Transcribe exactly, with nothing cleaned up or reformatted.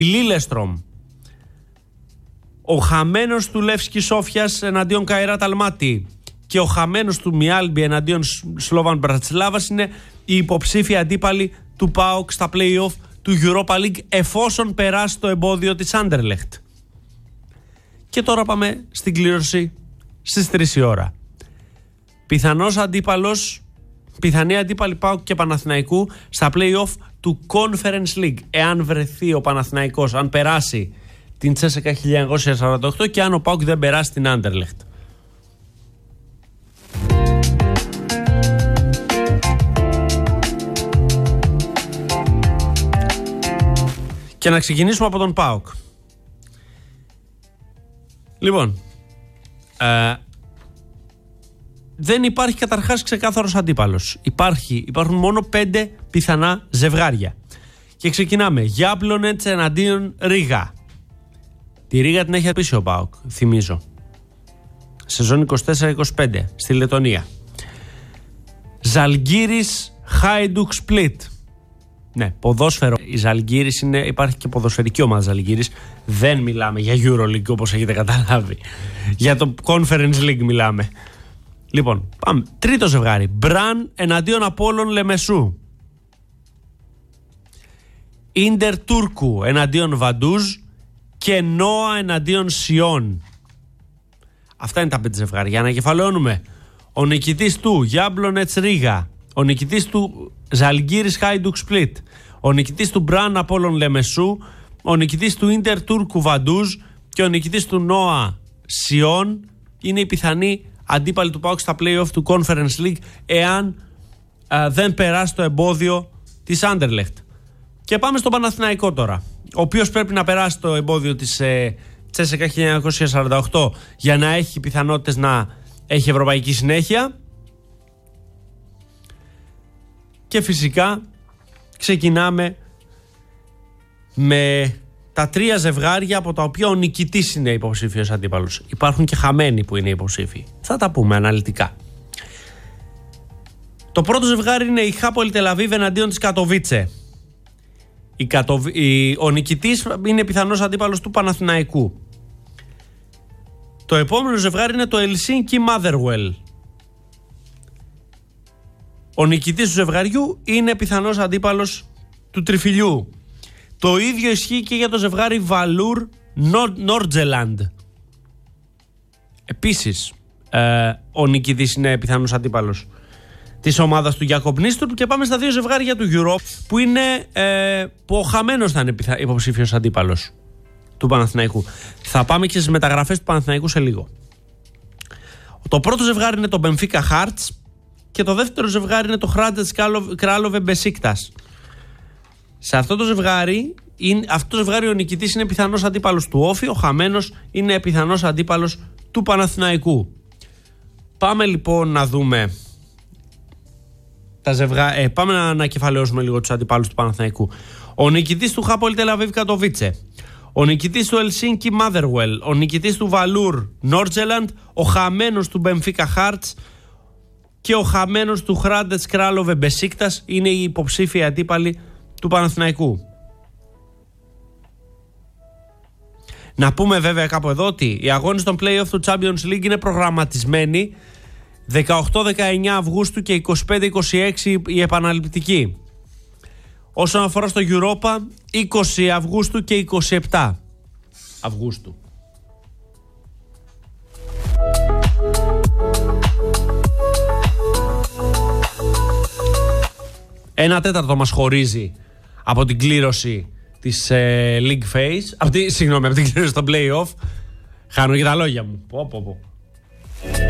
Λίλεστρομ. Ο χαμένος του Λεύσκη Σόφιας εναντίον Καϊράτ Αλμάτι και ο χαμένος του Μιάλμπι εναντίον Σλόβαν Μπρατσλάβας είναι οι υποψήφοι αντίπαλοι του ΠΑΟΚ στα play-off του Europa League εφόσον περάσει το εμπόδιο της Άντερλεχτ. Και τώρα πάμε στην κλήρωση στις τρεις η ώρα. Πιθανός αντίπαλος, πιθανή αντίπαλη ΠΑΟΚ και Παναθηναϊκού στα play-off του Conference League, εάν βρεθεί ο Παναθηναϊκός, αν περάσει την Τσέσσεκα χίλια εννιακόσια σαράντα οκτώ και αν ο ΠΑΟΚ δεν περάσει την Άντερλεχτ. Και να ξεκινήσουμε από τον ΠΑΟΚ. Λοιπόν, ε, δεν υπάρχει καταρχάς ξεκάθαρος αντίπαλος. Υπάρχει, υπάρχουν μόνο πέντε πιθανά ζευγάρια. Και ξεκινάμε. Γιάμπλονετς εναντίον Ρίγα. Τη Ρίγα την έχει απίσει ο ΠΑΟΚ, θυμίζω. Σεζόν είκοσι τέσσερα είκοσι πέντε στη Λετωνία. Ζαλγκίρις Χάιντουκ Σπλίτ. Ναι, ποδόσφαιρο. Η Ζαλγκίρις είναι, υπάρχει και ποδοσφαιρική ομάδα Ζαλγκίρις. Δεν μιλάμε για EuroLeague όπως έχετε καταλάβει. Για το Conference League μιλάμε. Λοιπόν, πάμε. Τρίτο ζευγάρι. Μπραν εναντίον Απόλλων Λεμεσού. Ίντερ Τούρκου εναντίον Βαντούζ και Νόα εναντίον Σιών. Αυτά είναι τα πέντε ζευγάρια. Ανακεφαλαιώνουμε. Ο νικητής του Γιάμπλονετς Ρίγα. Ο νικητής του Ζαλγκίρις Χάιντουκ Σπλίτ. Ο νικητής του Μπραν Απόλλων Λεμεσού. Ο νικητής του Ίντερ Τούρκου Βαντούζ και ο νικητής του Νόα Σιών είναι οι πιθανοί αντίπαλοι του ΠΑΟΚ στα play-off του Conference League εάν α, δεν περάσει το εμπόδιο της Άντερλεχτ. Και πάμε στον Παναθηναϊκό τώρα, ο οποίος πρέπει να περάσει το εμπόδιο της ε, Τσέσσεκα χίλια εννιακόσια σαράντα οκτώ για να έχει πιθανότητες να έχει ευρωπαϊκή συνέχεια. Και φυσικά ξεκινάμε με τα τρία ζευγάρια από τα οποία ο νικητής είναι υποψήφιος αντίπαλος. Υπάρχουν και χαμένοι που είναι υποψήφοι. Θα τα πούμε αναλυτικά. Το πρώτο ζευγάρι είναι η Χάπολη Τελαβίβ εναντίον της Κατοβίτσε. Η Κατοβ... η... Ο νικητής είναι πιθανός αντίπαλος του Παναθηναϊκού. Το επόμενο ζευγάρι είναι το Ελσίνκι Μάδερουελ. Ο νικητής του ζευγαριού είναι πιθανός αντίπαλος του Τριφυλιού. Το ίδιο ισχύει και για το ζευγάρι Βαλούρ Νόρτζελαντ. Επίσης, ε, ο νικητής είναι πιθανός αντίπαλος της ομάδας του Γιάκοπ Νίστουρ. Και πάμε στα δύο ζευγάρια του Europe που είναι ε, που ο χαμένος θα είναι πιθα... υποψήφιος αντίπαλος του Παναθηναϊκού. Θα πάμε και στις μεταγραφές του Παναθηναϊκού σε λίγο. Το πρώτο ζευγάρι είναι το Μπενφίκα Χάρτς και το δεύτερο ζευγάρι είναι το Χράντετς Κράλοβε Μπεσίκτας. Σε αυτό το ζευγάρι, είναι, αυτό το ζευγάρι ο νικητής είναι πιθανός αντίπαλος του Όφη, ο χαμένος είναι πιθανός αντίπαλος του Παναθηναϊκού. Πάμε λοιπόν να δούμε τα ζευγά... ε, πάμε να ανακεφαλαιώσουμε λίγο τους αντίπαλους του Παναθηναϊκού. Ο νικητής του Χάπολη Τελαβίβ Κατοβίτσε, ο νικητής του Ελσίνκι Μάδερουελ, ο νικητής του Βαλούρ Νόρτζελαντ, ο χαμένος του Μπενφίκα Χάρτς και ο χαμένος του Χράντετς Κράλοβε Μπεσίκτας είναι οι υποψήφιοι αντίπαλοι του Παναθηναϊκού. Να πούμε βέβαια κάπου εδώ ότι οι αγώνες των play-off του Champions League είναι προγραμματισμένοι δεκαοκτώ δεκαεννιά Αυγούστου και είκοσι πέντε είκοσι έξι η επαναληπτική. Όσον αφορά στο Europa, είκοσι Αυγούστου και είκοσι επτά Αυγούστου. Ένα τέταρτο μας χωρίζει από την κλήρωση της ε, League Phase, από τη, συγγνώμη, από την κλήρωση των play-off. Χάνω και τα λόγια μου. Πω, πω, πω.